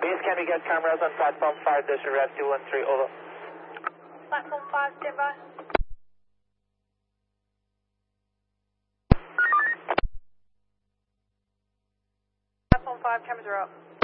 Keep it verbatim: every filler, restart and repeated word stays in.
Base Camp, you got cameras on platform five, this is Rev two one three, over. Platform five, stand by. Platform five, cameras are up.